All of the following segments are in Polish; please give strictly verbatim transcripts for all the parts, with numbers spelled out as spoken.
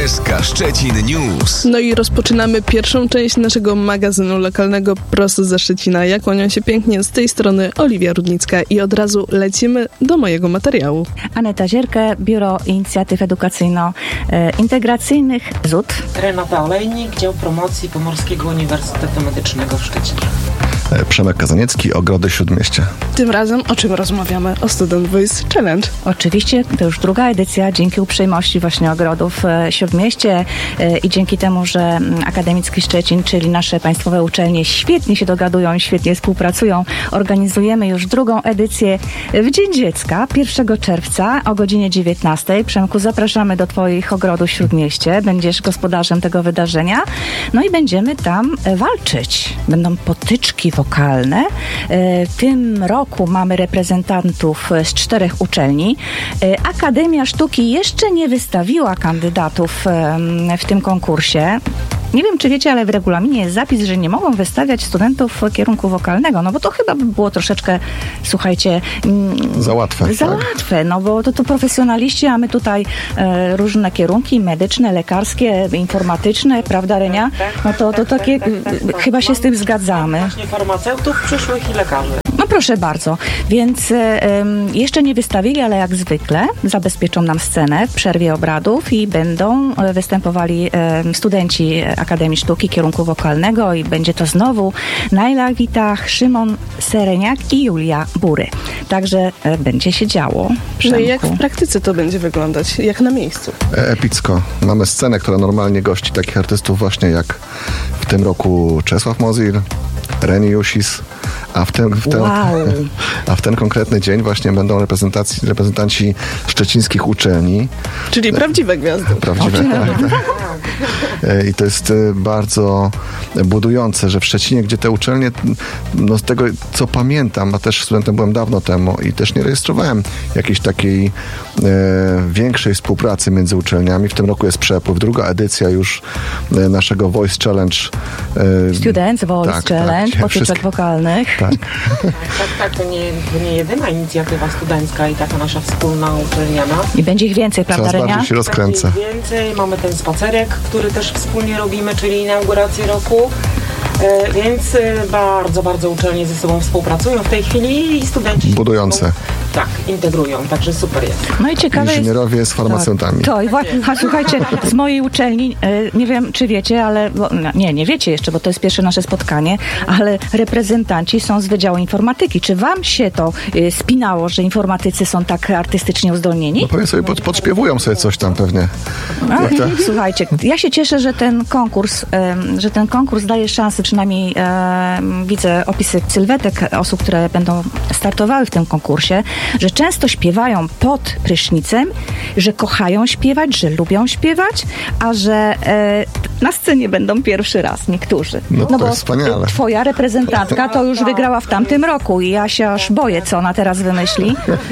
S K Szczecin News. No i rozpoczynamy pierwszą część naszego magazynu lokalnego prosto ze Szczecina. Ja kłaniam się pięknie, z tej strony Oliwia Rudnicka i od razu lecimy do mojego materiału. Aneta Zierkę, Biuro Inicjatyw Edukacyjno-Integracyjnych Z U T. Renata Olejnik, Dział Promocji Pomorskiego Uniwersytetu Medycznego w Szczecinie. Przemek Kazaniecki, Ogrody Śródmieścia. Tym razem o czym rozmawiamy? O Student Voice Challenge. Oczywiście to już druga edycja dzięki uprzejmości właśnie Ogrodów w Śródmieście i dzięki temu, że Akademicki Szczecin, czyli nasze państwowe uczelnie świetnie się dogadują i świetnie współpracują. Organizujemy już drugą edycję w Dzień Dziecka, pierwszego czerwca o godzinie dziewiętnastej. Przemku, zapraszamy do Twoich ogrodów w Śródmieście. Będziesz gospodarzem tego wydarzenia. No i będziemy tam walczyć. Będą potyczki wokalne. W tym roku mamy reprezentantów z czterech uczelni. Akademia Sztuki jeszcze nie wystawiła kandydatów w tym konkursie. Nie wiem, czy wiecie, ale w regulaminie jest zapis, że nie mogą wystawiać studentów kierunku wokalnego, no bo to chyba by było troszeczkę, słuchajcie... Za łatwe. Za tak? łatwe, no bo to, to profesjonaliści, a my tutaj e, różne kierunki medyczne, lekarskie, informatyczne, prawda, Renia? No to, to takie, chyba się z tym zgadzamy. Właśnie farmaceutów, przyszłych i lekarzy. No proszę bardzo, więc e, jeszcze nie wystawili, ale jak zwykle zabezpieczą nam scenę w przerwie obradów i będą występowali e, studenci Akademii Sztuki kierunku wokalnego i będzie to znowu Najla Witach, Szymon Sereniak i Julia Bury. Także e, będzie się działo. No i jak w praktyce to będzie wyglądać? Jak na miejscu? Epicko. Mamy scenę, która normalnie gości takich artystów właśnie jak w tym roku Czesław Mozil, Reni Jusis, a w ten, w ten, wow. a w ten konkretny dzień właśnie będą reprezentacji, reprezentanci szczecińskich uczelni. Czyli prawdziwe gwiazdy. Prawdziwe, tak, tak. I to jest bardzo budujące, że w Szczecinie, gdzie te uczelnie, no z tego co pamiętam, a też studentem byłem dawno temu i też nie rejestrowałem jakiejś takiej e, większej współpracy między uczelniami. W tym roku jest przepływ, druga edycja już e, naszego Voice Challenge. E, Students Voice tak, Challenge, tak, potyczek wszystkie... wokalnych. Tak. tak, tak, to nie, to nie jedyna inicjatywa studencka i taka nasza wspólna uczelniana. I będzie ich więcej, prawda, Coraz Renia? bardziej się rozkręca. Będzie ich więcej, mamy ten spacerek, który też wspólnie robimy, czyli inaugurację roku. E, więc e, bardzo, bardzo uczelnie ze sobą współpracują w tej chwili i studenci budujące. Sobą, tak, integrują, także super jest. No i ciekawe Inżynierowie jest, z farmaceutami. To i właśnie, a słuchajcie, z mojej uczelni, nie wiem czy wiecie, ale, bo, nie, nie wiecie jeszcze, bo to jest pierwsze nasze spotkanie, ale reprezentanci są z Wydziału Informatyki. Czy wam się to y, spinało, że informatycy są tak artystycznie uzdolnieni? No pewnie sobie pod, podśpiewują sobie coś tam pewnie. A, słuchajcie, ja się cieszę, że ten konkurs, y, że ten konkurs daje szansę, przynajmniej y, widzę opisy sylwetek osób, które będą startowały w tym konkursie, że często śpiewają pod prysznicem, że kochają śpiewać, że lubią śpiewać, a że e, na scenie będą pierwszy raz niektórzy. No, to no bo jest wspaniale. Twoja reprezentantka to już wygrała w tamtym roku i ja się aż boję, co ona teraz wymyśli.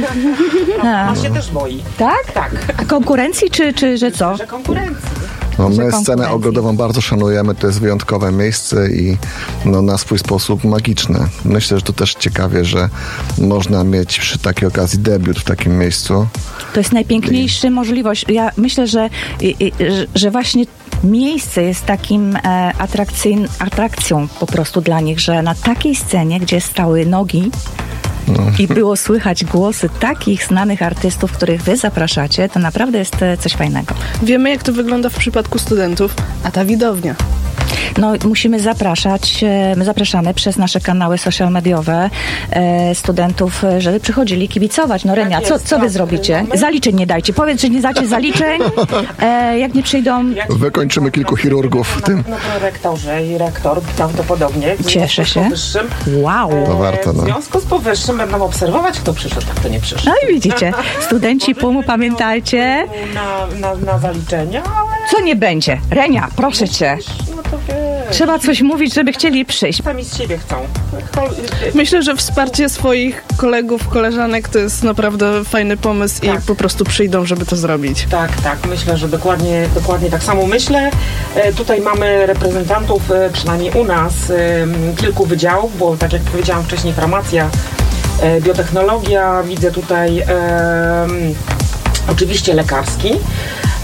Ona się też boi. Tak? Tak. A konkurencji, czy, czy że co? Że konkurencji. No, my konkurencji. scenę ogrodową bardzo szanujemy, to jest wyjątkowe miejsce i no, na swój sposób magiczne. Myślę, że to też ciekawie, że można mieć przy takiej okazji debiut w takim miejscu. To jest najpiękniejsza możliwość. Ja myślę, że, i, i, że właśnie miejsce jest takim e, atrakcyjn, atrakcją po prostu dla nich, że na takiej scenie, gdzie stały nogi, no. I było słychać głosy takich znanych artystów, których wy zapraszacie, to naprawdę jest coś fajnego. Wiemy, jak to wygląda w przypadku studentów, a ta widownia. No, musimy zapraszać, my zapraszamy przez nasze kanały social mediowe e, studentów, żeby przychodzili kibicować. No Renia, co, co wy zrobicie? Zaliczeń nie dajcie. Powiedz, że nie dacie zaliczeń. E, jak nie przyjdą... Wykończymy kilku chirurgów w tym. No to rektorze i rektor prawdopodobnie. Cieszę się. Powyższym. Wow. To warto, no. W związku z powyższym będą obserwować, kto przyszedł, a kto nie przyszedł. No i widzicie, studenci P U M-u, pamiętajcie. Na, na, na zaliczenia, ale... Co nie będzie? Renia, proszę cię. No to wiesz. Trzeba coś mówić, żeby chcieli przyjść. Sami z siebie chcą. Myślę, że wsparcie swoich kolegów, koleżanek to jest naprawdę fajny pomysł tak. I po prostu przyjdą, żeby to zrobić. Tak, tak. Myślę, że dokładnie, dokładnie tak samo myślę. E, tutaj mamy reprezentantów, e, przynajmniej u nas, e, kilku wydziałów, bo tak jak powiedziałam wcześniej, farmacja, e, biotechnologia, widzę tutaj e, oczywiście lekarski.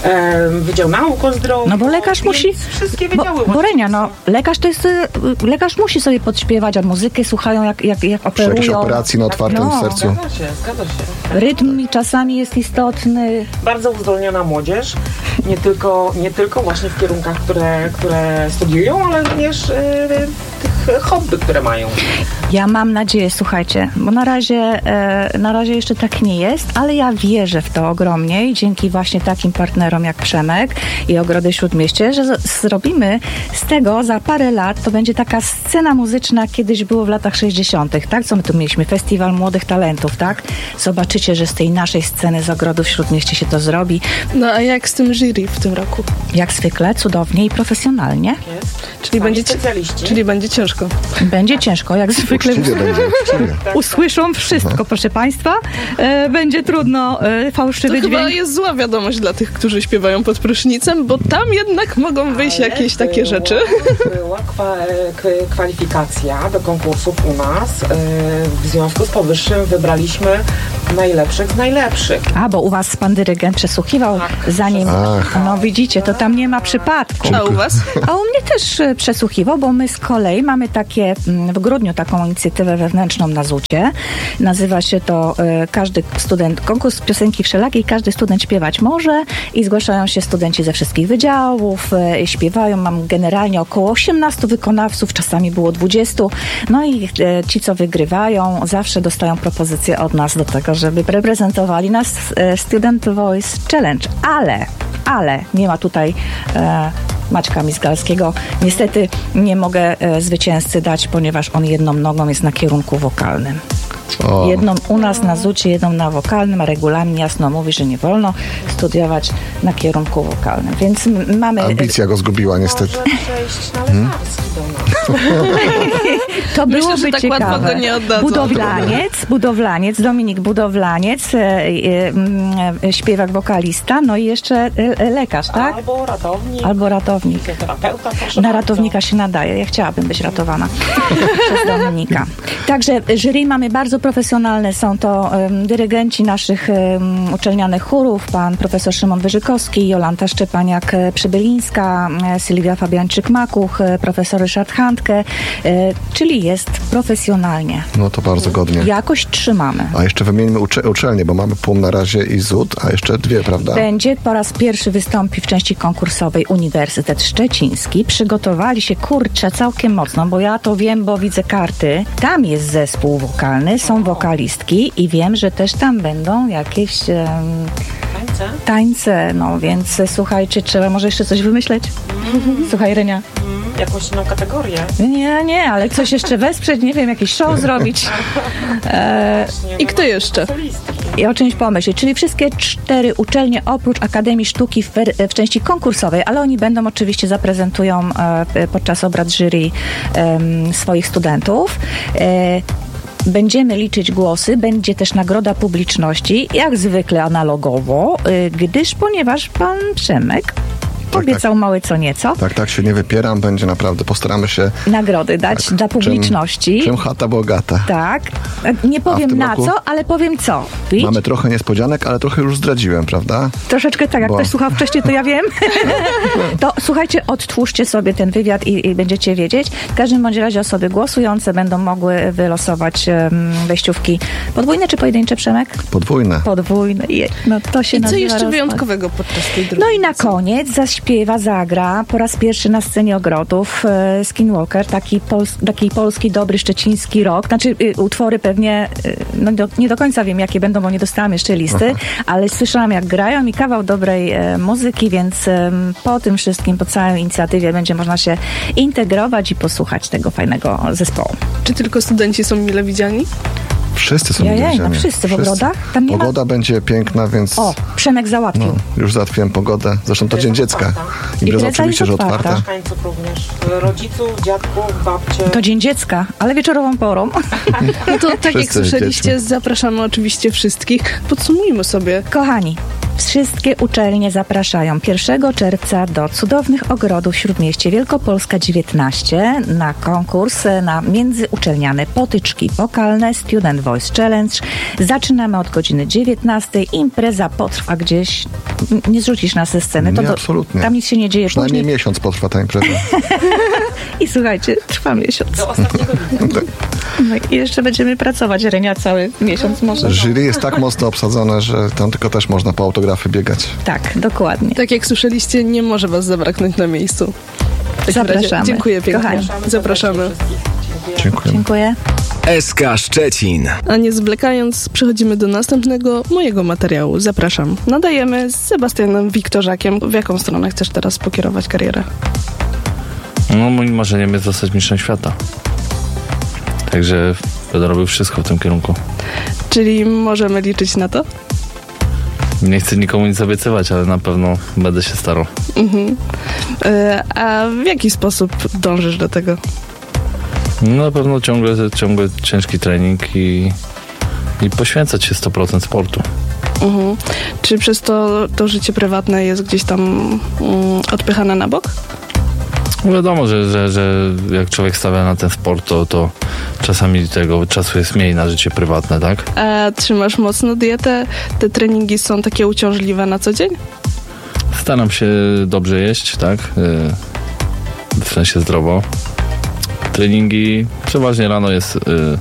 e, Wydział Nauk o Zdrowiu. No bo lekarz musi... Wszystkie Bo, wydziały. bo Renia, no, lekarz to jest... y, Lekarz musi sobie podśpiewać, a muzykę słuchają jak, jak, jak Przy jakiejś operują. operacji na otwartym No. sercu. Zgadza się, zgadza się. Rytm czasami jest istotny. Bardzo uzdolniona młodzież, nie tylko, nie tylko właśnie w kierunkach, które, które studiują, ale również e, tych hobby, które mają. Ja mam nadzieję, słuchajcie, bo na razie, e, na razie jeszcze tak nie jest, ale ja wierzę w to ogromnie i dzięki właśnie takim partnerom jak Przemek i Ogrody Śródmieście, że z, zrobimy z tego za parę lat, to będzie taka scena muzyczna, kiedyś było w latach sześćdziesiątych, tak? Co my tu mieliśmy? Festiwal Młodych Talentów, tak? Zobaczycie, że z tej naszej sceny z Ogrodów Śródmieście się to zrobi. No a jak z tym jury w tym roku? Jak zwykle, cudownie i profesjonalnie. Jest. Czyli Sami będzie, specjaliści. czyli będzie ciężko. Będzie ciężko, jak zwykle. Uczciwie będzie, uczciwie. Usłyszą wszystko, proszę Państwa. E, będzie trudno e, To fałszywy chyba dźwięk. jest zła wiadomość dla tych, którzy śpiewają pod prysznicem, bo tam jednak mogą wyjść Ale jakieś takie była- rzeczy. Była kwa, k- kwalifikacja do konkursów u nas. Yy, W związku z powyższym wybraliśmy najlepszych z najlepszych. A, bo u Was pan dyrygent przesłuchiwał zanim... Ach. No widzicie, to tam nie ma przypadku. A u was? A u mnie też e, przesłuchiwał, bo my z kolei mamy takie mm, w grudniu taką inicjatywę wewnętrzną na zucie. Nazywa się to e, każdy student, konkurs piosenki wszelakiej, każdy student śpiewać może i zgłaszają się studenci ze wszystkich wydziałów, e, śpiewają. Mam generalnie około osiemnastu wykonawców, czasami było dwudziestu. No i e, ci, co wygrywają, zawsze dostają propozycję od nas do tego, żeby reprezentowali nas e, Student Voice Challenge. Ale, ale nie ma tutaj e, Maćka Mizgalskiego. Niestety nie mogę e, zwycięzcy dać, ponieważ on jedną nogą jest na kierunku wokalnym. O, Jedną u nas na zucie, jedną na wokalnym, a regulamin jasno mówi, że nie wolno studiować na kierunku wokalnym. Więc m- mamy... ambicja go zgubiła niestety. Może przejść na lekarski do nas. To Myślę, byłoby że tak ciekawe. łatwo go nie oddadzą. Budowlaniec, budowlaniec, Dominik Budowlaniec, e, e, e, śpiewak, wokalista, no i jeszcze e, lekarz, tak? Albo ratownik, Albo ratownik. fizjoterapeuta. proszę Na bardzo. ratownika się nadaje. Ja chciałabym być ratowana przez Dominika. Także jury mamy bardzo profesjonalne. Są to um, dyrygenci naszych um, uczelnianych chórów, pan profesor Szymon Wyżykowski, Jolanta Szczepaniak-Przybylińska, e, Sylwia Fabiańczyk-Makuch, e, profesor Ryszard Handke, e, czyli jest profesjonalnie. No to bardzo godnie. Jakoś trzymamy. A jeszcze wymieńmy ucze- uczelnie, bo mamy P U M na razie i ZUT, a jeszcze dwie, prawda? Będzie po raz pierwszy wystąpi w części konkursowej Uniwersytet Szczeciński. Przygotowali się, kurczę, całkiem mocno, bo ja to wiem, bo widzę karty. Tam jest zespół wokalny, są wokalistki i wiem, że też tam będą jakieś em, Tańce? tańce, no więc e, słuchajcie, trzeba może jeszcze coś wymyśleć. Słuchaj, Renia. Mm, jakąś inną kategorię. Nie, nie, ale coś jeszcze wesprzeć, nie wiem, jakiś show zrobić. E, Właśnie, I no, kto jeszcze? solistki. I o czymś pomyśleć. Czyli wszystkie cztery uczelnie oprócz Akademii Sztuki w, wer- w części konkursowej, ale oni będą oczywiście zaprezentują e, podczas obrad jury e, swoich studentów. E, Będziemy liczyć głosy, będzie też nagroda publiczności, jak zwykle analogowo, y, gdyż ponieważ pan Przemek obiecał małe co nieco Tak, tak się nie wypieram, będzie naprawdę, postaramy się. nagrody dać Tak, dla publiczności. Czym, czym chata bogata. Tak. Nie A w powiem tym na roku co, ale powiem co. Idź. Mamy trochę niespodzianek, ale trochę już zdradziłem, prawda? Troszeczkę tak, jak Bo- ktoś słuchał wcześniej, to ja wiem. To słuchajcie, odtwórzcie sobie ten wywiad i, i będziecie wiedzieć. W każdym bądź razie osoby głosujące będą mogły wylosować um, wejściówki podwójne czy pojedyncze, Przemek? Podwójne. Podwójne. Je, no to się I co nazywa jeszcze rozpad. wyjątkowego podczas tej drugiej No i na edycji? koniec zaśpiewa, zagra po raz pierwszy na scenie Ogrodów e, Skinwalker, taki, pols, taki polski, dobry, szczeciński rock. Znaczy y, utwory pewnie, y, no do, nie do końca wiem jakie będą, bo nie dostałam jeszcze listy, ale słyszałam jak grają i kawał dobrej e, muzyki, więc e, po tym wszystkim, po całej inicjatywie będzie można się integrować i posłuchać tego fajnego zespołu. Czy tylko studenci są mile widziani? Wszyscy są Jajaj, no widziani. wszyscy w ogrodach? Tam nie ma- Pogoda będzie piękna, więc O, Przemek załatwił. no, już załatwiłem pogodę. Zresztą to Jest Dzień Dziecka. otwarta. Impreza Impreza oczywiście, jest że otwarta. otwarta. Mieszkańców również. Rodziców, dziadków, babcie. To Dzień Dziecka, ale wieczorową porą. No to tak jak Wszyscy słyszeliście, dzieci. zapraszamy oczywiście wszystkich. Podsumujmy sobie. Kochani, w Wszystkie uczelnie zapraszają pierwszego czerwca do cudownych ogrodów w Śródmieście Wielkopolska dziewiętnaście na konkurs na międzyuczelniane potyczki wokalne Student Voice Challenge. Zaczynamy od godziny dziewiętnastej. Impreza potrwa gdzieś, nie zrzucisz nas ze sceny. To nie, do, absolutnie. Tam nic się nie dzieje. Przynajmniej Później... miesiąc potrwa ta impreza. I słuchajcie, trwa miesiąc. Do ostatniego dnia. No i jeszcze będziemy pracować, Renia, cały miesiąc może. Jury jest tak mocno obsadzone, że tam tylko też można po autografy biegać. Tak, dokładnie. Tak jak słyszeliście, nie może was zabraknąć na miejscu. W takim Zapraszamy. razie dziękuję pięknie. Kochani. Zapraszamy. Dziękuję. Dziękuję. S K Szczecin. A nie zwlekając, przechodzimy do następnego mojego materiału. Zapraszam. Nadajemy z Sebastianem Wiktorzakiem. W jaką stronę chcesz teraz pokierować karierę? No, moim marzeniem jest zostać mistrzem świata. Także będę robił wszystko w tym kierunku. Czyli możemy liczyć na to? Nie chcę nikomu nic obiecywać, ale na pewno będę się starał. Mhm. E, a w jaki sposób dążysz do tego? No, na pewno ciągle, ciągle ciężki trening i, i poświęcać się sto procent sportu. Mhm. Czy przez to to życie prywatne jest gdzieś tam mm, odpychane na bok? No wiadomo, że, że, że jak człowiek stawia na ten sport, to, to czasami tego czasu jest mniej na życie prywatne, tak? A trzymasz mocno dietę? Te treningi są takie uciążliwe na co dzień? Staram się dobrze jeść, tak? W sensie zdrowo. Treningi, przeważnie rano jest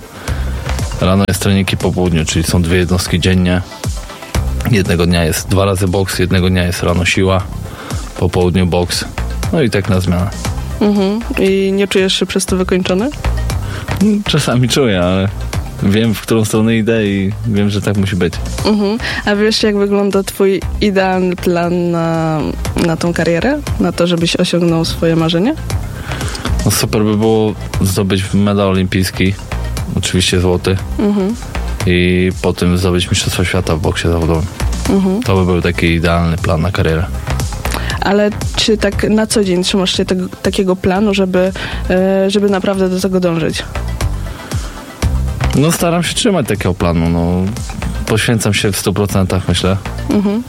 rano jest trening i po południu, czyli są dwie jednostki dziennie. Jednego dnia jest dwa razy boks, jednego dnia jest rano siła, po południu boks. No i tak na zmianę. Mhm. I nie czujesz się przez to wykończony? Czasami czuję, ale wiem, w którą stronę idę i wiem, że tak musi być. Mhm. A wiesz, jak wygląda twój idealny plan na, na tą karierę? Na to, żebyś osiągnął swoje marzenie? No super by było zdobyć medal olimpijski, oczywiście złoty, Mhm. i po tym zdobyć mistrzostwo świata w boksie zawodowym. Mhm. To by był taki idealny plan na karierę. Ale czy tak na co dzień trzymasz się tego, takiego planu, żeby, e, żeby naprawdę do tego dążyć? No staram się trzymać takiego planu, no poświęcam się w stu procentach, myślę. Mhm.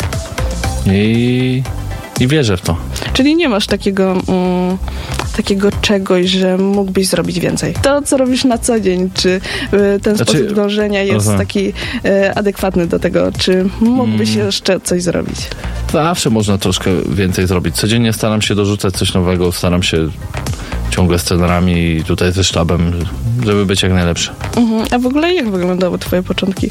I, I wierzę w to. Czyli nie masz takiego, mm, takiego czegoś, że mógłbyś zrobić więcej. To, co robisz na co dzień, czy y, ten Znaczy, sposób dążenia jest rozumiem. taki y, adekwatny do tego, czy mógłbyś Mm. jeszcze coś zrobić? Zawsze można troszkę więcej zrobić. Codziennie staram się dorzucać coś nowego, staram się ciągle z trenerami i tutaj ze sztabem, żeby być jak najlepszy. Mhm. A w ogóle jak wyglądały twoje początki?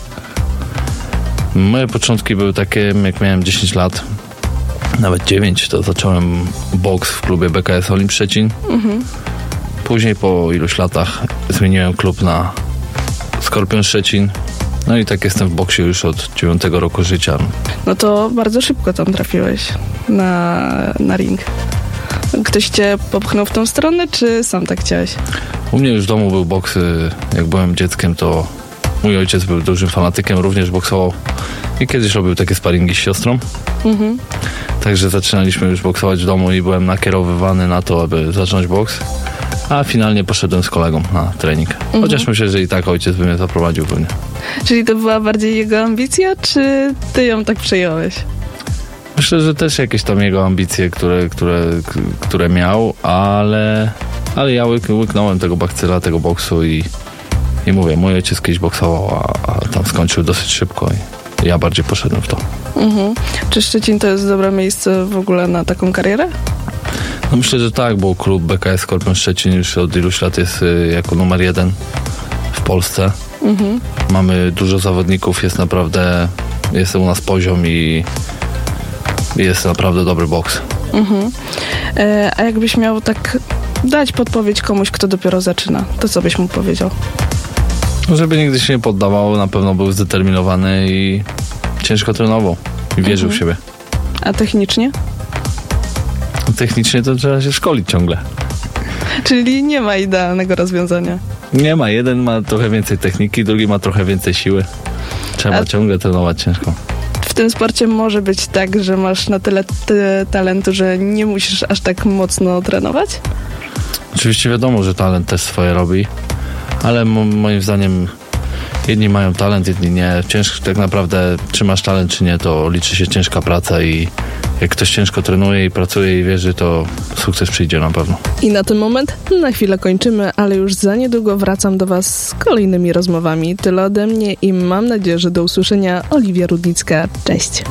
Moje początki były takie, jak miałem dziesięć lat, nawet dziewięć, to zacząłem boks w klubie B K S Olimp Szczecin. Mhm. Później po iluś latach zmieniłem klub na Skorpion Szczecin. No i tak jestem w boksie już od dziewiątego roku życia. No to bardzo szybko tam trafiłeś na, na ring. Ktoś cię popchnął w tą stronę, czy sam tak chciałeś? U mnie już w domu był boks. Jak byłem dzieckiem, to mój ojciec był dużym fanatykiem, również boksował i kiedyś robił takie sparingi z siostrą. Mhm. Także zaczynaliśmy już boksować w domu i byłem nakierowywany na to, aby zacząć boks. A finalnie poszedłem z kolegą na trening. Mhm. Chociaż myślę, że i tak ojciec by mnie zaprowadził pewnie. Czyli to była bardziej jego ambicja, czy ty ją tak przejąłeś? Myślę, że też jakieś tam jego ambicje, które, które, k- które miał, ale, ale ja łyk, łyknąłem tego bakcyla, tego boksu i, i mówię, mój ojciec kiedyś boksował, a, a tam skończył dosyć szybko i ja bardziej poszedłem w to. Mhm. Czy Szczecin to jest dobre miejsce w ogóle na taką karierę? No myślę, że tak, bo klub B K S Skorpion Szczecin już od iluś lat jest y, jako numer jeden w Polsce. Mhm. Mamy dużo zawodników, jest naprawdę, jest u nas poziom i jest naprawdę dobry boks. Mhm. E, a jakbyś miał tak dać podpowiedź komuś, kto dopiero zaczyna, to co byś mu powiedział? Żeby nigdy się nie poddawał, na pewno był zdeterminowany i ciężko trenował i wierzył Mhm. w siebie. A technicznie? Technicznie to trzeba się szkolić ciągle. Czyli nie ma idealnego rozwiązania. Nie ma, jeden ma trochę więcej techniki, drugi ma trochę więcej siły. Trzeba A- ciągle trenować ciężko. W tym sporcie może być tak, że masz na tyle t- talentu, że nie musisz aż tak mocno trenować? Oczywiście wiadomo, że talent też swoje robi, ale mo- moim zdaniem jedni mają talent, jedni nie. Ciężko, tak naprawdę, czy masz talent, czy nie, to liczy się ciężka praca i jak ktoś ciężko trenuje i pracuje i wierzy, to sukces przyjdzie na pewno. I na ten moment na chwilę kończymy, ale już za niedługo wracam do Was z kolejnymi rozmowami. Tyle ode mnie i mam nadzieję, że do usłyszenia. Oliwia Rudnicka. Cześć.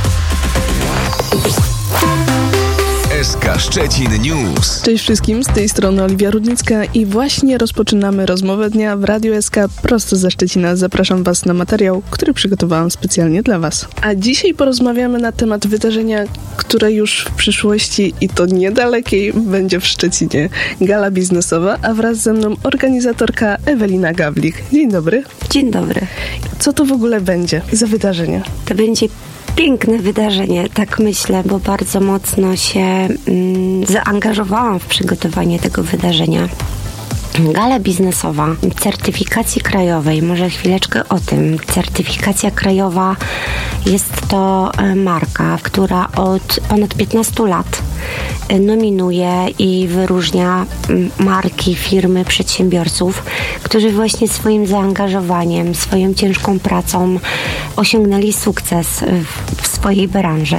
S K Szczecin News. Cześć wszystkim, z tej strony Oliwia Rudnicka i właśnie rozpoczynamy rozmowę dnia w Radiu S K prosto ze Szczecina. Zapraszam Was na materiał, który przygotowałam specjalnie dla Was. A dzisiaj porozmawiamy na temat wydarzenia, które już w przyszłości i to niedalekiej będzie w Szczecinie. Gala biznesowa, a wraz ze mną organizatorka Ewelina Gawlik. Dzień dobry. Dzień dobry. Co to w ogóle będzie za wydarzenie? To będzie piękne wydarzenie, tak myślę, bo bardzo mocno się mm, zaangażowałam w przygotowanie tego wydarzenia. Gala biznesowa certyfikacji krajowej, może chwileczkę o tym. Certyfikacja krajowa jest to marka, która od ponad piętnastu lat nominuje i wyróżnia marki, firmy, przedsiębiorców, którzy właśnie swoim zaangażowaniem, swoją ciężką pracą osiągnęli sukces w, w swojej branży.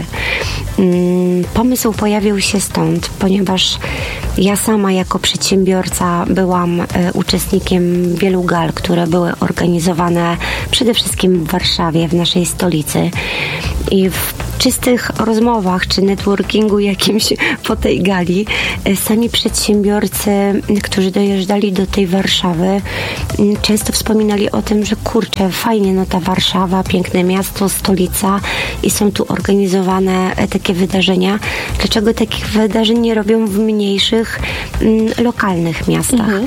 Pomysł pojawił się stąd, ponieważ ja sama jako przedsiębiorca byłam uczestnikiem wielu gal, które były organizowane przede wszystkim w Warszawie, w naszej stolicy. I w czystych rozmowach czy networkingu jakimś po tej gali sami przedsiębiorcy, którzy dojeżdżali do tej Warszawy, często wspominali o tym, że kurczę, fajnie, no ta Warszawa, piękne miasto, stolica i są tu organizowane takie wydarzenia. Dlaczego takich wydarzeń nie robią w mniejszych, lokalnych miastach? Mhm.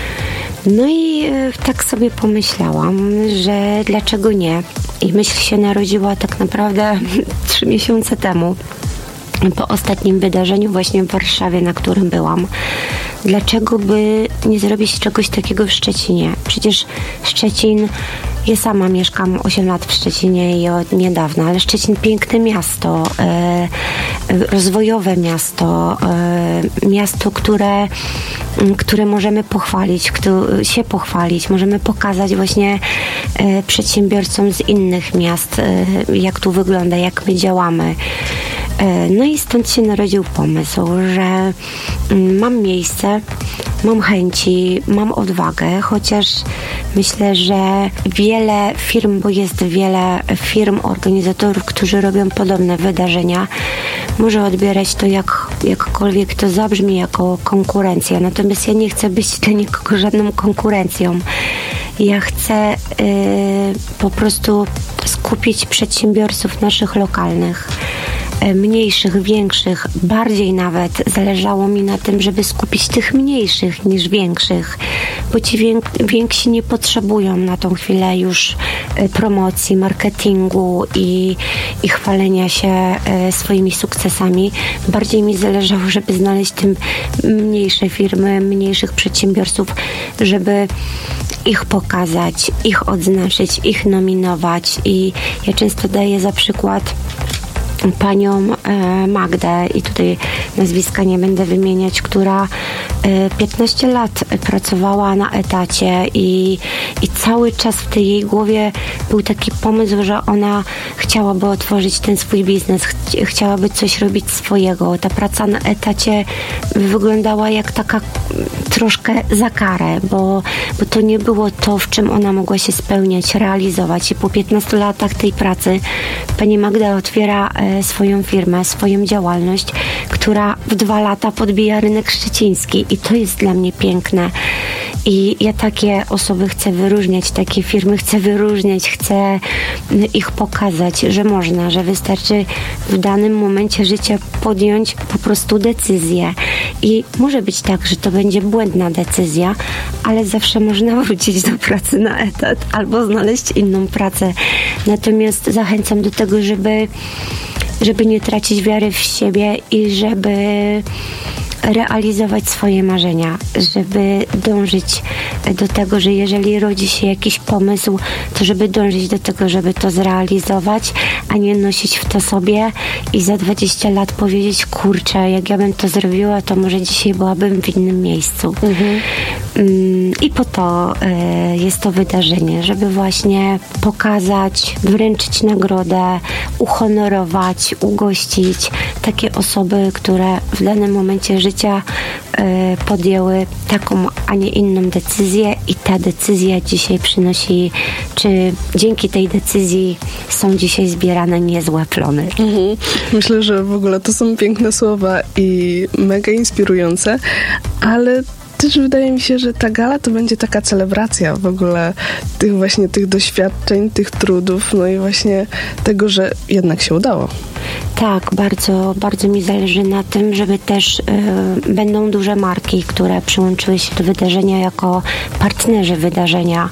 No i tak sobie pomyślałam, że dlaczego nie? I myśl się narodziła tak naprawdę trzy miesiące temu, po ostatnim wydarzeniu właśnie w Warszawie, na którym byłam. Dlaczego by nie zrobić czegoś takiego w Szczecinie? Przecież Szczecin, ja sama mieszkam osiem lat w Szczecinie i od niedawna, ale Szczecin piękne miasto, e, rozwojowe miasto, e, miasto, które, które możemy pochwalić, które, się pochwalić, możemy pokazać właśnie e, przedsiębiorcom z innych miast, e, jak tu wygląda, jak my działamy. No i stąd się narodził pomysł, że mam miejsce, mam chęci, mam odwagę, chociaż myślę, że wiele firm, bo jest wiele firm, organizatorów, którzy robią podobne wydarzenia, może odbierać to jak, jakkolwiek to zabrzmi jako konkurencja. Natomiast ja nie chcę być dla nikogo żadną konkurencją. Ja chcę y, po prostu skupić przedsiębiorców naszych lokalnych, mniejszych, większych, bardziej nawet zależało mi na tym, żeby skupić tych mniejszych niż większych, bo ci wiek- więksi nie potrzebują na tą chwilę już promocji, marketingu i, i chwalenia się swoimi sukcesami. Bardziej mi zależało, żeby znaleźć tym mniejsze firmy, mniejszych przedsiębiorców, żeby ich pokazać, ich odznaczyć, ich nominować i ja często daję za przykład panią Magdę i tutaj nazwiska nie będę wymieniać, która piętnaście lat pracowała na etacie i, i cały czas w tej jej głowie był taki pomysł, że ona chciałaby otworzyć ten swój biznes, ch- chciałaby coś robić swojego. Ta praca na etacie wyglądała jak taka troszkę za karę, bo, bo to nie było to, w czym ona mogła się spełniać, realizować i po piętnastu latach tej pracy pani Magda otwiera swoją firmę, swoją działalność, która w dwa lata podbija rynek szczeciński i to jest dla mnie piękne. I ja takie osoby chcę wyróżniać, takie firmy chcę wyróżniać, chcę ich pokazać, że można, że wystarczy w danym momencie życia podjąć po prostu decyzję. I może być tak, że to będzie błędna decyzja, ale zawsze można wrócić do pracy na etat albo znaleźć inną pracę. Natomiast zachęcam do tego, żeby żeby nie tracić wiary w siebie i żeby realizować swoje marzenia, żeby dążyć do tego, że jeżeli rodzi się jakiś pomysł, to żeby dążyć do tego, żeby to zrealizować, a nie nosić w to sobie i za dwadzieścia lat powiedzieć, kurczę, jak ja bym to zrobiła, to może dzisiaj byłabym w innym miejscu. Mhm. I po to jest to wydarzenie, żeby właśnie pokazać, wręczyć nagrodę, uhonorować, ugościć takie osoby, które w danym momencie życia podjęły taką, a nie inną decyzję i ta decyzja dzisiaj przynosi, czy dzięki tej decyzji są dzisiaj zbierane niezłe plony. Mhm. Myślę, że w ogóle to są piękne słowa i mega inspirujące, ale też wydaje mi się, że ta gala to będzie taka celebracja w ogóle tych właśnie tych doświadczeń, tych trudów, no i właśnie tego, że jednak się udało. Tak, bardzo, bardzo mi zależy na tym, żeby też y, będą duże marki, które przyłączyły się do wydarzenia jako partnerzy wydarzenia.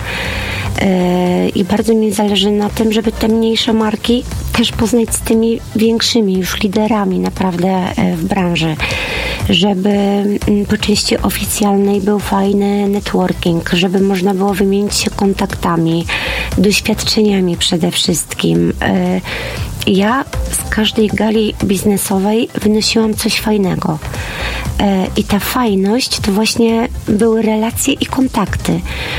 Y, I bardzo mi zależy na tym, żeby te mniejsze marki też poznać z tymi większymi już liderami naprawdę y, w branży. Żeby y, po części oficjalnej był fajny networking, żeby można było wymienić się kontaktami, doświadczeniami przede wszystkim. Y, Ja z każdej gali biznesowej wynosiłam coś fajnego. I ta fajność to właśnie były relacje i kontakty.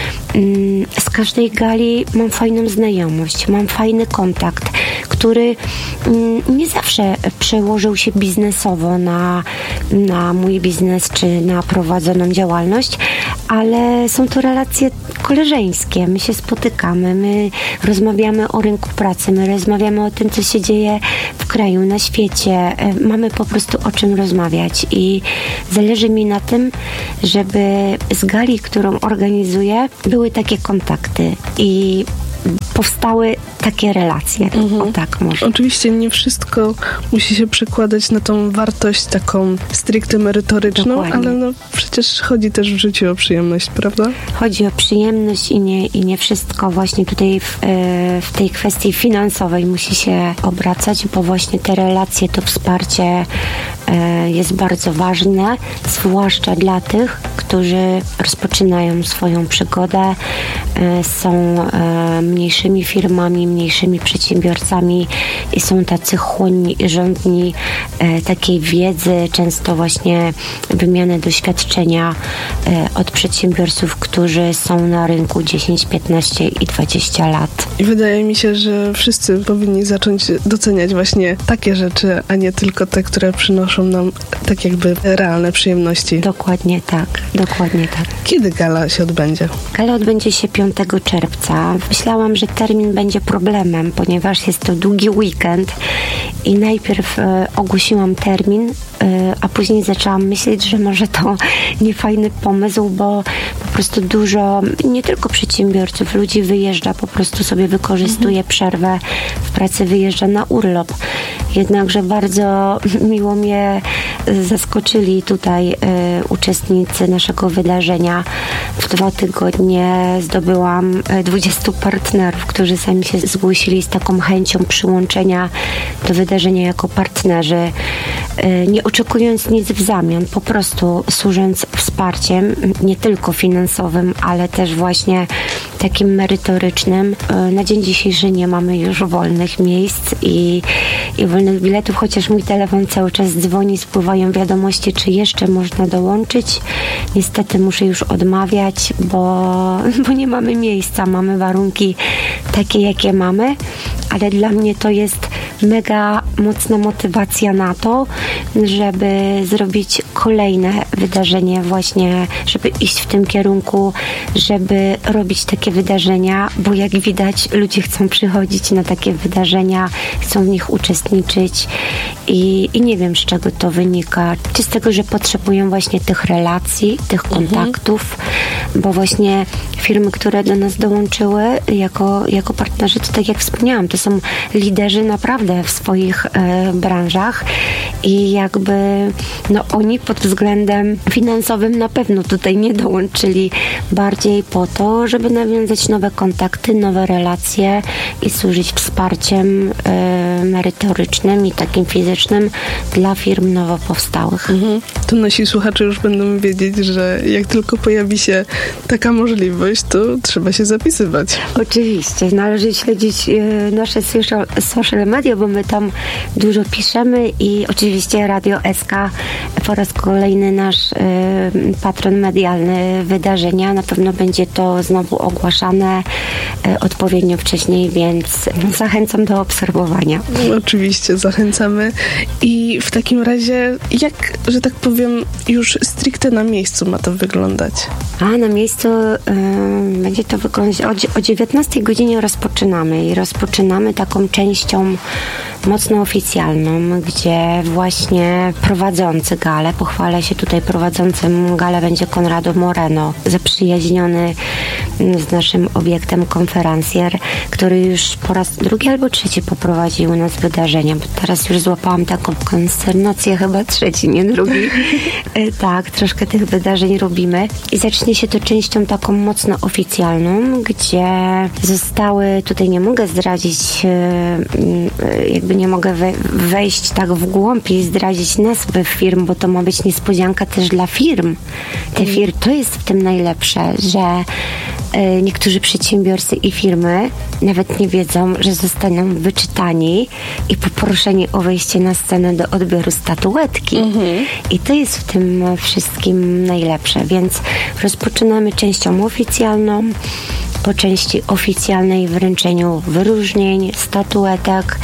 Z każdej gali mam fajną znajomość, mam fajny kontakt, który nie zawsze przełożył się biznesowo na, na mój biznes czy na prowadzoną działalność, ale są to relacje koleżeńskie. My się spotykamy, my rozmawiamy o rynku pracy, my rozmawiamy o tym, co się dzieje w kraju, na świecie. Mamy po prostu o czym rozmawiać i zależy mi na tym, żeby z gali, którą organizuję, były takie kontakty i powstały takie relacje. Mhm. O tak może. Oczywiście nie wszystko musi się przekładać na tą wartość taką stricte merytoryczną, dokładnie. Ale no przecież chodzi też w życiu o przyjemność, prawda? Chodzi o przyjemność i nie, i nie wszystko właśnie tutaj w, w tej kwestii finansowej musi się obracać, bo właśnie te relacje, to wsparcie jest bardzo ważne, zwłaszcza dla tych, którzy rozpoczynają swoją przygodę, są mniejszymi firmami, mniejszymi przedsiębiorcami i są tacy chłonni i żądni takiej wiedzy, często właśnie wymiany doświadczenia od przedsiębiorców, którzy są na rynku dziesięć, piętnaście i dwadzieścia lat. I wydaje mi się, że wszyscy powinni zacząć doceniać właśnie takie rzeczy, a nie tylko te, które przynoszą nam tak jakby realne przyjemności. Dokładnie tak, dokładnie tak. Kiedy gala się odbędzie? Gala odbędzie się piątego czerwca. Myślałam, że termin będzie problemem, ponieważ jest to długi weekend i najpierw e, ogłosiłam termin, e, a później zaczęłam myśleć, że może to niefajny pomysł, bo po prostu dużo, nie tylko przedsiębiorców, ludzi wyjeżdża, po prostu sobie wykorzystuje mhm. przerwę w pracy, wyjeżdża na urlop. Jednakże bardzo miło mnie zaskoczyli tutaj e, uczestnicy naszego wydarzenia. W dwa tygodnie zdobyłam dwudziestu partnerów, którzy sami się zgłosili z taką chęcią przyłączenia do wydarzenia jako partnerzy, e, nie oczekując nic w zamian, po prostu służąc wsparciem, nie tylko finansowym, ale też właśnie takim merytorycznym. E, na dzień dzisiejszy nie mamy już wolnych miejsc i, i wolnych biletów, chociaż mój telefon cały czas dzwoni, spływają wiadomości, czy jeszcze można dołączyć. Niestety muszę już odmawiać, bo, bo nie mamy miejsca, mamy warunki takie, jakie mamy, ale dla mnie to jest mega mocna motywacja na to, żeby zrobić kolejne wydarzenie właśnie, żeby iść w tym kierunku, żeby robić takie wydarzenia, bo jak widać, ludzie chcą przychodzić na takie wydarzenia, chcą w nich uczestniczyć i, i nie wiem, z czego to wynika. Czy z tego, że potrzebują właśnie tych relacji, tych kontaktów, mhm. bo właśnie firmy, które do nas dołączyły jako, jako partnerzy, to tak jak wspomniałam, to są liderzy naprawdę w swoich e, branżach i jakby no oni pod względem finansowym na pewno tutaj nie dołączyli, bardziej po to, żeby nawiązać nowe kontakty, nowe relacje i służyć wsparciem e, merytorycznym i takim fizycznym dla firm nowo powstałych. Mhm. To nasi słuchacze już będą wiedzieć, że jak tylko pojawi się taka możliwość, to trzeba się zapisywać. Oczywiście. Należy śledzić y, nasze social, social media, bo my tam dużo piszemy i oczywiście Radio S K po raz kolejny nasz y, patron medialny wydarzenia. Na pewno będzie to znowu ogłaszane y, odpowiednio wcześniej, więc zachęcam do obserwowania. Oczywiście, zachęcamy. I w takim razie, jak, że tak powiem, już stricte na miejscu ma to wyglądać? A na miejscu y, będzie to wyglądać o, o dziewiętnastej godzinie rozpoczynamy i rozpoczynamy taką częścią mocno oficjalną, gdzie właśnie prowadzący galę, pochwalę się tutaj prowadzącym galę będzie Konrado Moreno, zaprzyjaźniony z naszym obiektem konferencjer, który już po raz drugi albo trzeci poprowadził u nas wydarzenia, bo teraz już złapałam taką konsternację, chyba trzeci, nie drugi. Tak, troszkę tych wydarzeń robimy i zacznie się to częścią taką mocno oficjalną, gdzie zostały, tutaj nie mogę zdradzić, jakby nie mogę wejść tak w głąb i zdradzić nazwy firm, bo to ma być niespodzianka też dla firm. Te firmy, to jest w tym najlepsze, że niektórzy przedsiębiorcy i firmy nawet nie wiedzą, że zostaną wyczytani i poproszeni o wejście na scenę do odbioru statuetki. Mhm. I to jest w tym wszystkim najlepsze. Więc rozpoczynamy częścią oficjalną. Po części oficjalnej wręczeniu wyróżnień, statuetek.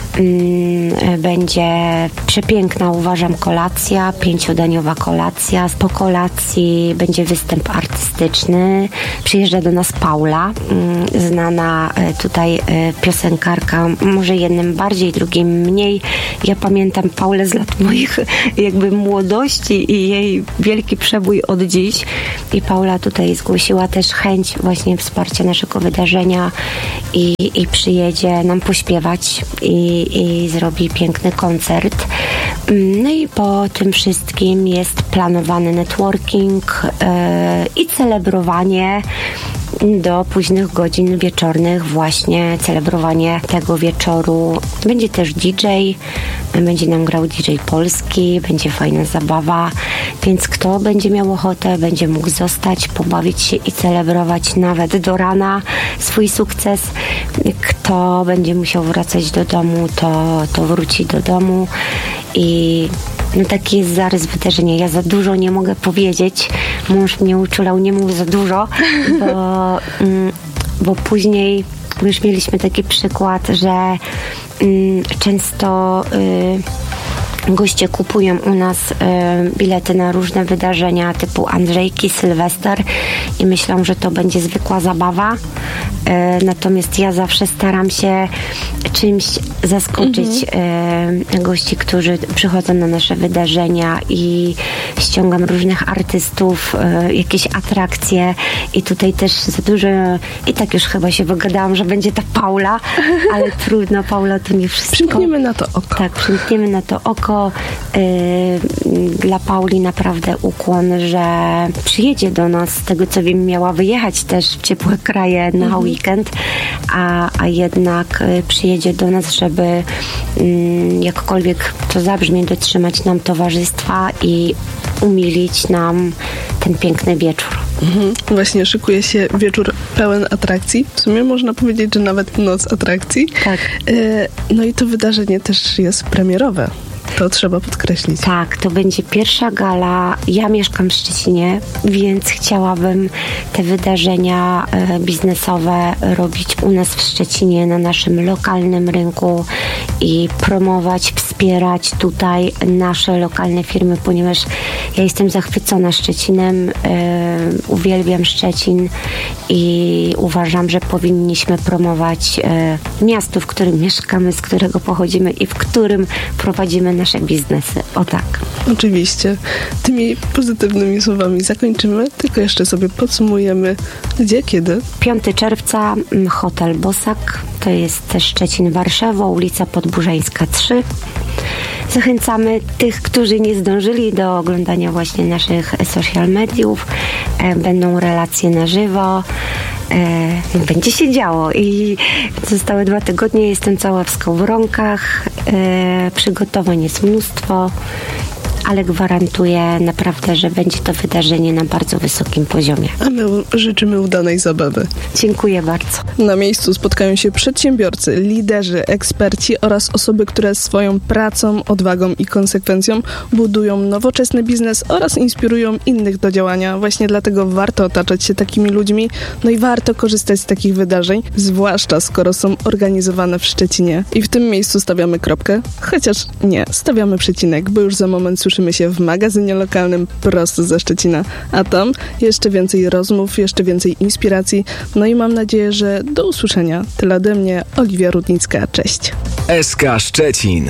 Hmm, będzie przepiękna, uważam, kolacja, pięciodaniowa kolacja. Po kolacji będzie występ artystyczny. Przyjeżdża do nas Paula, hmm, znana tutaj piosenkarka, może jednym bardziej, drugim mniej. Ja pamiętam Paulę z lat moich jakby młodości i jej wielki przebój od dziś. I Paula tutaj zgłosiła też chęć właśnie wsparcia naszego wydarzenia i, i przyjedzie nam pośpiewać i, i zrobi piękny koncert. No i po tym wszystkim jest planowany networking yy, i celebrowanie do późnych godzin wieczornych, właśnie celebrowanie tego wieczoru. Będzie też D J, będzie nam grał D J polski, będzie fajna zabawa, więc kto będzie miał ochotę, będzie mógł zostać, pobawić się i celebrować nawet do rana swój sukces. Kto będzie musiał wracać do domu, to, to wróci do domu i no taki jest zarys wydarzenia. Ja za dużo nie mogę powiedzieć. Mąż mnie uczulał, nie mów za dużo, bo, bo później już mieliśmy taki przykład, że mm, często y, goście kupują u nas y, bilety na różne wydarzenia typu Andrzejki, Sylwester i myślą, że to będzie zwykła zabawa. Y, natomiast ja zawsze staram się czymś zaskoczyć mhm. y, gości, którzy przychodzą na nasze wydarzenia i ściągam różnych artystów, y, jakieś atrakcje i tutaj też za dużo i tak już chyba się wygadałam, że będzie ta Paula, ale trudno, Paula to nie wszystko. Przymkniemy na to oko. Tak, przymkniemy na to oko. Y, dla Pauli naprawdę ukłon, że przyjedzie do nas, z tego co wiem, miała wyjechać też w ciepłe kraje na mhm. weekend, a, a jednak y, przyjedzie do nas, żeby y, jakkolwiek to zabrzmi, dotrzymać nam towarzystwa i umilić nam ten piękny wieczór. Mhm. Właśnie szykuje się wieczór pełen atrakcji. W sumie można powiedzieć, że nawet noc atrakcji. Tak. Y, no i to wydarzenie też jest premierowe. To trzeba podkreślić. Tak, to będzie pierwsza gala. Ja mieszkam w Szczecinie, więc chciałabym te wydarzenia e, biznesowe robić u nas w Szczecinie, na naszym lokalnym rynku i promować, wspierać tutaj nasze lokalne firmy, ponieważ ja jestem zachwycona Szczecinem, e, uwielbiam Szczecin i uważam, że powinniśmy promować e, miasto, w którym mieszkamy, z którego pochodzimy i w którym prowadzimy nasze biznesy. O tak. Oczywiście. Tymi pozytywnymi słowami zakończymy, tylko jeszcze sobie podsumujemy gdzie, kiedy. piątego czerwca Hotel Bosak, to jest też Szczecin, Warszawa, ulica Podburzańska trzy. Zachęcamy tych, którzy nie zdążyli do oglądania właśnie naszych social mediów. Będą relacje na żywo. E, będzie się działo i zostały dwa tygodnie, jestem cała w skowronkach, e, przygotowań jest mnóstwo, ale gwarantuję naprawdę, że będzie to wydarzenie na bardzo wysokim poziomie. A my życzymy udanej zabawy. Dziękuję bardzo. Na miejscu spotkają się przedsiębiorcy, liderzy, eksperci oraz osoby, które swoją pracą, odwagą i konsekwencją budują nowoczesny biznes oraz inspirują innych do działania. Właśnie dlatego warto otaczać się takimi ludźmi, no i warto korzystać z takich wydarzeń, zwłaszcza skoro są organizowane w Szczecinie. I w tym miejscu stawiamy kropkę, chociaż nie, stawiamy przecinek, bo już za moment słyszymy się w magazynie lokalnym prosto ze Szczecina. A tam jeszcze więcej rozmów, jeszcze więcej inspiracji, no i mam nadzieję, że do usłyszenia. Tyle ode mnie, Oliwia Rudnicka, cześć. S K Szczecin.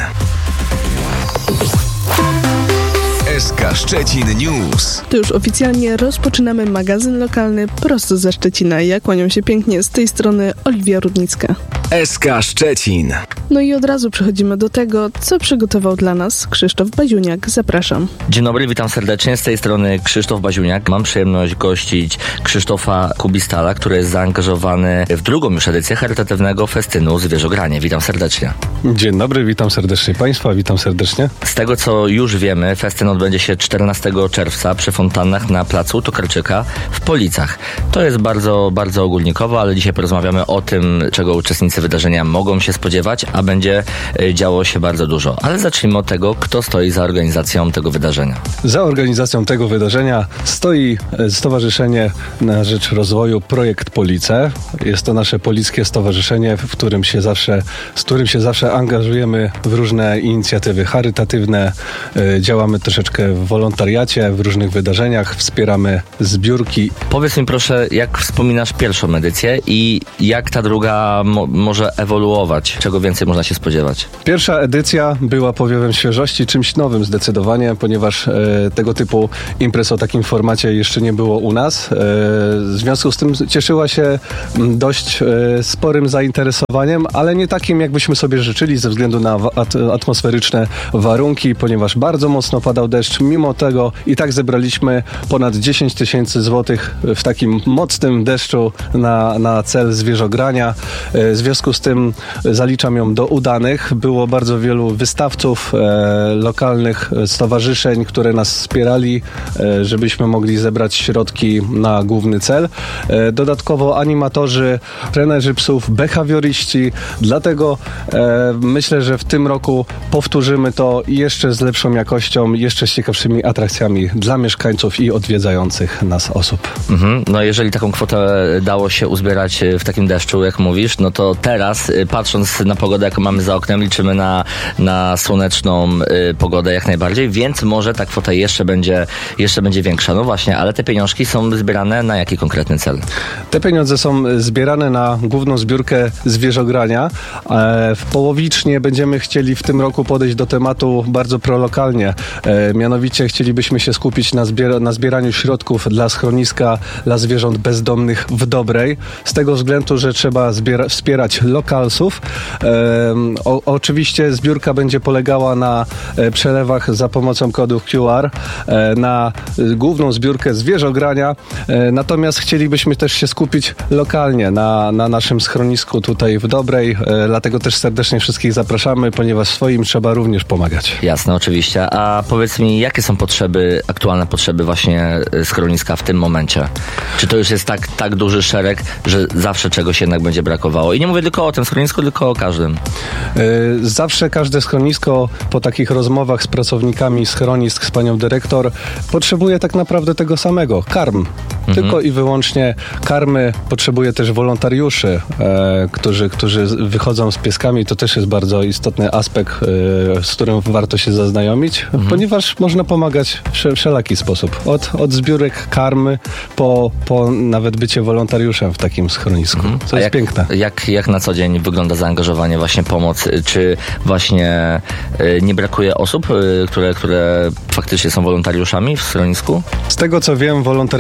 S K Szczecin News. To już oficjalnie rozpoczynamy magazyn lokalny prosto ze Szczecina. Ja kłaniam się pięknie, z tej strony Oliwia Rudnicka. S K Szczecin. No i od razu przechodzimy do tego, co przygotował dla nas Krzysztof Baziuniak. Zapraszam. Dzień dobry, witam serdecznie. Z tej strony Krzysztof Baziuniak. Mam przyjemność gościć Krzysztofa Kubistala, który jest zaangażowany w drugą już edycję charytatywnego festynu Zwierzogranie. Witam serdecznie. Dzień dobry, witam serdecznie Państwa, witam serdecznie. Z tego, co już wiemy, festyn odbędzie się czternastego czerwca przy fontannach na placu Tokarczyka w Policach. To jest bardzo, bardzo ogólnikowo, ale dzisiaj porozmawiamy o tym, czego uczestnicy wydarzenia mogą się spodziewać, a będzie działo się bardzo dużo. Ale zacznijmy od tego, kto stoi za organizacją tego wydarzenia. Za organizacją tego wydarzenia stoi Stowarzyszenie na Rzecz Rozwoju Projekt Police. Jest to nasze polickie stowarzyszenie, w którym się zawsze, z którym się zawsze angażujemy w różne inicjatywy charytatywne. Działamy troszeczkę w wolontariacie, w różnych wydarzeniach, wspieramy zbiórki. Powiedz mi proszę, jak wspominasz pierwszą edycję i jak ta druga mo- może ewoluować? Czego więcej można się spodziewać? Pierwsza edycja była powiewem świeżości, czymś nowym zdecydowanie, ponieważ e, tego typu imprez o takim formacie jeszcze nie było u nas. E, w związku z tym cieszyła się dość e, sporym zainteresowaniem, ale nie takim, jakbyśmy sobie życzyli ze względu na at- atmosferyczne warunki, ponieważ bardzo mocno padał deszcz. Mimo tego i tak zebraliśmy ponad dziesięć tysięcy złotych w takim mocnym deszczu na, na cel zwierzogrania. E, w związku z tym zaliczam ją do udanych. Było bardzo wielu wystawców, e, lokalnych stowarzyszeń, które nas wspierali, e, żebyśmy mogli zebrać środki na główny cel. E, dodatkowo animatorzy, trenerzy psów, behawioryści. Dlatego e, myślę, że w tym roku powtórzymy to jeszcze z lepszą jakością, jeszcze z ciekawszymi atrakcjami dla mieszkańców i odwiedzających nas osób. Mhm. No jeżeli taką kwotę dało się uzbierać w takim deszczu, jak mówisz, no to teraz, patrząc na pogodę, jaką mamy za oknem, liczymy na, na słoneczną y, pogodę jak najbardziej, więc może ta kwota jeszcze będzie, jeszcze będzie większa. No właśnie, ale te pieniążki są zbierane na jaki konkretny cel? Te pieniądze są zbierane na główną zbiórkę zwierzogrania. E, w połowicznie będziemy chcieli w tym roku podejść do tematu bardzo prolokalnie. E, mianowicie chcielibyśmy się skupić na, zbier- na zbieraniu środków dla schroniska dla zwierząt bezdomnych w Dobrej. Z tego względu, że trzeba zbiera- wspierać lokalsów. E, o, oczywiście zbiórka będzie polegała na e, przelewach za pomocą kodów Q R e, na e, główną zbiórkę zwierzogrania. E, natomiast chcielibyśmy też się skupić lokalnie na, na naszym schronisku tutaj w Dobrej. E, dlatego też serdecznie wszystkich zapraszamy, ponieważ swoim trzeba również pomagać. Jasne, oczywiście. A powiedz mi, jakie są potrzeby, aktualne potrzeby właśnie schroniska w tym momencie? Czy to już jest tak, tak duży szereg, że zawsze czegoś jednak będzie brakowało? I nie mówię tylko o tym schronisku, tylko o każdym. Zawsze każde schronisko po takich rozmowach z pracownikami schronisk, z panią dyrektor, potrzebuje tak naprawdę tego samego. Karm. Mhm. Tylko i wyłącznie karmy. Potrzebuje też wolontariuszy, e, którzy, którzy wychodzą z pieskami. To też jest bardzo istotny aspekt, e, z którym warto się zaznajomić, mhm. ponieważ można pomagać w wszelaki sposób. Od, od zbiórek karmy po, po nawet bycie wolontariuszem w takim schronisku. Mhm. Co jest jak, piękne. Jak, jak na co dzień wygląda zaangażowanie, właśnie pomoc? Czy właśnie y, nie brakuje osób, y, które, które faktycznie są wolontariuszami w schronisku? Z tego co wiem, wolontariuszy nie brakuje.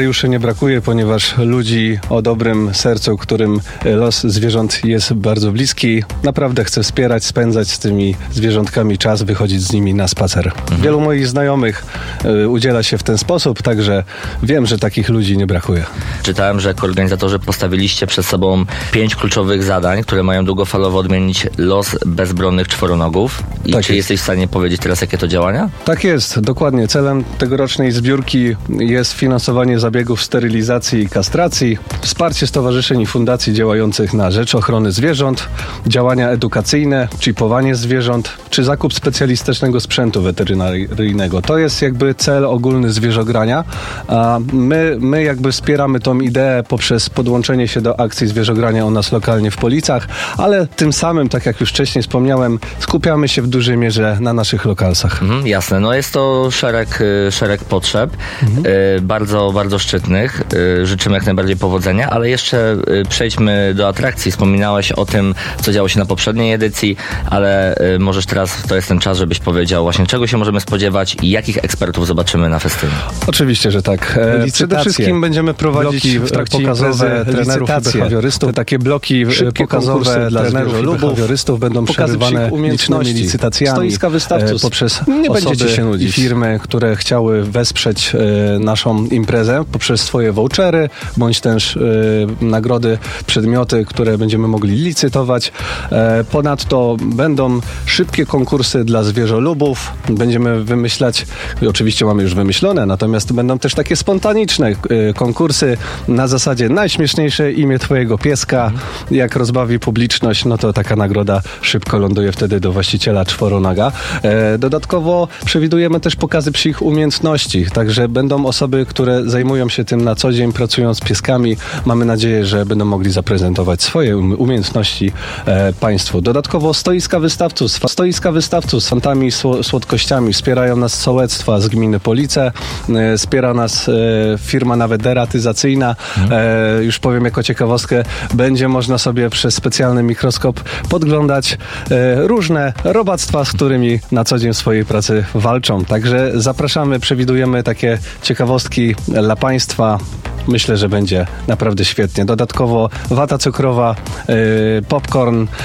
brakuje, ponieważ ludzi o dobrym sercu, którym los zwierząt jest bardzo bliski, naprawdę chcę wspierać, spędzać z tymi zwierzątkami czas, wychodzić z nimi na spacer. Mhm. Wielu moich znajomych y, udziela się w ten sposób, także wiem, że takich ludzi nie brakuje. Czytałem, że jako organizatorzy postawiliście przed sobą pięć kluczowych zadań, które mają długofalowo odmienić los bezbronnych czworonogów. I tak czy jest. jesteś w stanie powiedzieć teraz, jakie to działania? Tak jest, dokładnie. Celem tegorocznej zbiórki jest finansowanie zabiegów sterylizacji i kastracji, wsparcie stowarzyszeń i fundacji działających na rzecz ochrony zwierząt, działania edukacyjne, chipowanie zwierząt, czy zakup specjalistycznego sprzętu weterynaryjnego. To jest jakby cel ogólny zwierzogrania, a my, my jakby wspieramy tą ideę poprzez podłączenie się do akcji zwierzogrania u nas lokalnie w Policach, ale tym samym, tak jak już wcześniej wspomniałem, skupiamy się w dużej mierze na naszych lokalsach. Mhm, jasne, no jest to szereg, szereg potrzeb, mhm. y, bardzo, bardzo szczytnych. Y, życzymy jak najbardziej powodzenia, ale jeszcze y, przejdźmy do atrakcji. Wspominałeś o tym, co działo się na poprzedniej edycji, ale y, możesz teraz, to jest ten czas, żebyś powiedział właśnie, czego się możemy spodziewać i jakich ekspertów zobaczymy na festynie. Oczywiście, że tak. E, przede wszystkim będziemy prowadzić w trakcie pokazowe trenerów i behawiorystów. Takie bloki pokazowe dla trenerów i behawiorystów będą przerywane licznymi licytacjami. Stoiska wystawców poprzez nie będziecie się nudzić. I firmy, które chciały wesprzeć e, naszą imprezę poprzez swoje vouchery, bądź też e, nagrody, przedmioty, które będziemy mogli licytować. E, ponadto będą szybkie konkursy dla zwierzolubów. Będziemy wymyślać, oczywiście mamy już wymyślone, natomiast będą też takie spontaniczne e, konkursy na zasadzie najśmieszniejsze imię twojego pieska. Mhm. Jak rozbawi publiczność, no to taka nagroda szybko ląduje wtedy do właściciela czworonaga. E, dodatkowo przewidujemy też pokazy psich umiejętności, także będą osoby, które zajmują się tym na co dzień, pracują z pieskami. Mamy nadzieję, że będą mogli zaprezentować swoje umiejętności e, państwu. Dodatkowo stoiska wystawców, stoiska wystawców z fantami, słodkościami. Wspierają nas sołectwa z gminy Police, e, wspiera nas e, firma nawet deratyzacyjna. E, już powiem jako ciekawostkę, będzie można sobie przez specjalny mikroskop podglądać e, różne robactwa, z którymi na co dzień w swojej pracy walczą. Także zapraszamy, przewidujemy takie ciekawostki dla państwa. Myślę, że będzie naprawdę świetnie. Dodatkowo wata cukrowa, yy, popcorn,